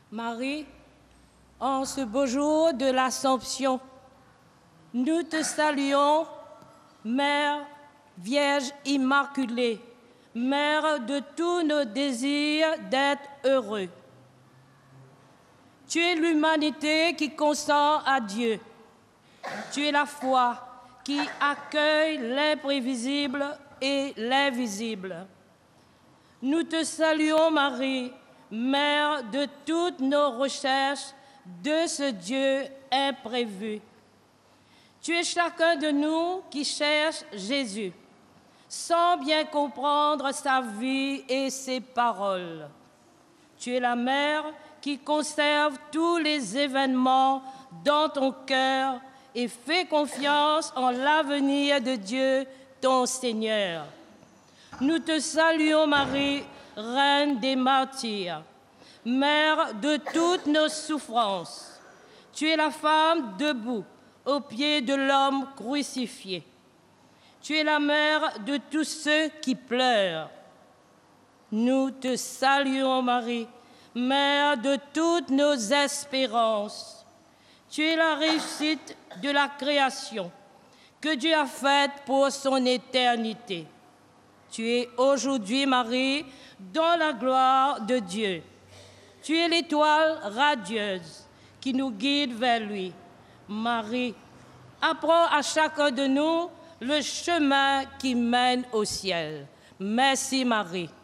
Marie, en ce beau jour de l'Assomption, nous te saluons, Mère Vierge Immaculée, Mère de tous nos désirs d'être heureux. Tu es l'humanité qui consent à Dieu. Tu es la foi qui accueille l'imprévisible et l'invisible. Nous te saluons, Marie, Mère de toutes nos recherches de ce Dieu imprévu. Tu es chacun de nous qui cherche Jésus, sans bien comprendre sa vie et ses paroles. Tu es la Mère qui conserve tous les événements dans ton cœur et fait confiance en l'avenir de Dieu, ton Seigneur. Nous te saluons, Marie, Reine des martyrs, Mère de toutes nos souffrances. Tu es la femme debout aux pieds de l'homme crucifié. Tu es la mère de tous ceux qui pleurent. Nous te saluons, Marie, Mère de toutes nos espérances. Tu es la réussite de la création que Dieu a faite pour son éternité. Tu es aujourd'hui, Marie, dans la gloire de Dieu. Tu es l'étoile radieuse qui nous guide vers lui. Marie, apprends à chacun de nous le chemin qui mène au ciel. Merci, Marie.